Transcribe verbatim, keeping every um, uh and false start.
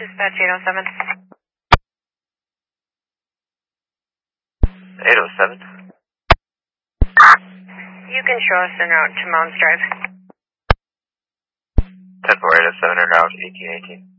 Dispatch eight oh seven. eight oh seven. You can show us en route to Mounds Drive. ten four eight oh seven en route, eighteen eighteen.